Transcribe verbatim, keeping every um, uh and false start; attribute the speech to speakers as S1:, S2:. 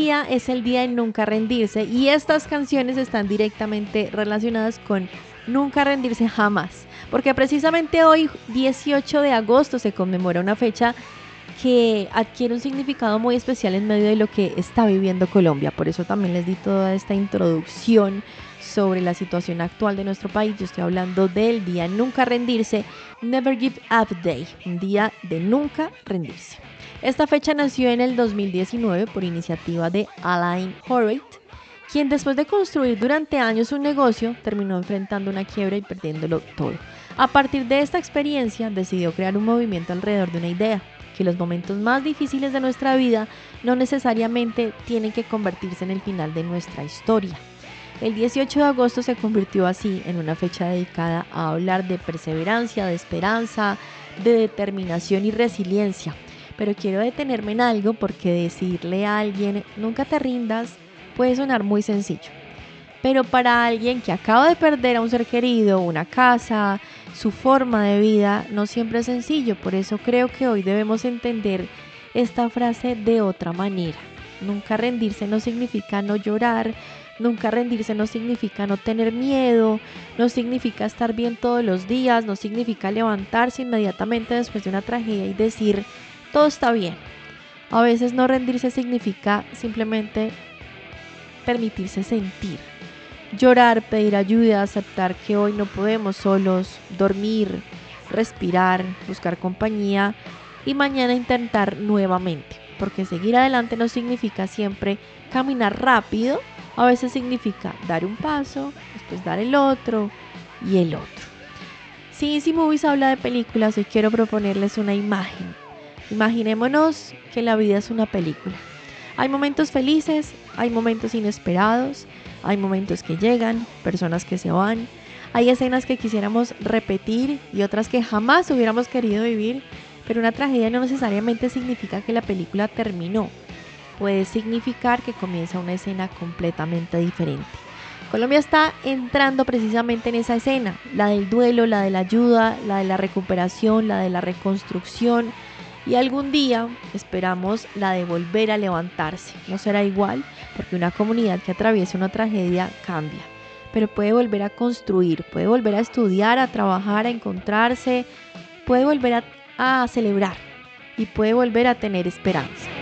S1: día es el día de nunca rendirse y estas canciones están directamente relacionadas con nunca rendirse jamás, porque precisamente hoy, dieciocho de agosto, se conmemora una fecha que adquiere un significado muy especial en medio de lo que está viviendo Colombia. Por eso también les di toda esta introducción sobre la situación actual de nuestro país. Yo estoy hablando del día nunca rendirse, Never Give Up Day, un día de nunca rendirse. Esta fecha nació en el dos mil diecinueve por iniciativa de Alain Horait, quien después de construir durante años un negocio, terminó enfrentando una quiebra y perdiéndolo todo. A partir de esta experiencia, decidió crear un movimiento alrededor de una idea: que los momentos más difíciles de nuestra vida no necesariamente tienen que convertirse en el final de nuestra historia. El dieciocho de agosto se convirtió así en una fecha dedicada a hablar de perseverancia, de esperanza, de determinación y resiliencia. Pero quiero detenerme en algo, porque decirle a alguien nunca te rindas puede sonar muy sencillo. Pero para alguien que acaba de perder a un ser querido, una casa, su forma de vida, no siempre es sencillo. Por eso creo que hoy debemos entender esta frase de otra manera. Nunca rendirse no significa no llorar, nunca rendirse no significa no tener miedo, no significa estar bien todos los días, no significa levantarse inmediatamente después de una tragedia y decir todo está bien. A veces no rendirse significa simplemente permitirse sentir. Llorar, pedir ayuda, aceptar que hoy no podemos solos, dormir, respirar, buscar compañía y mañana intentar nuevamente. Porque seguir adelante no significa siempre caminar rápido, a veces significa dar un paso, después dar el otro y el otro. Si Easy Movies habla de películas, hoy quiero proponerles una imagen. Imaginémonos que la vida es una película. Hay momentos felices, hay momentos inesperados, hay momentos que llegan, personas que se van, hay escenas que quisiéramos repetir y otras que jamás hubiéramos querido vivir, pero una tragedia no necesariamente significa que la película terminó. Puede significar que comienza una escena completamente diferente. Colombia está entrando precisamente en esa escena, la del duelo, la de la ayuda, la de la recuperación, la de la reconstrucción. Y algún día esperamos la de volver a levantarse. No será igual, porque una comunidad que atraviesa una tragedia cambia, pero puede volver a construir, puede volver a estudiar, a trabajar, a encontrarse, puede volver a, a celebrar y puede volver a tener esperanza.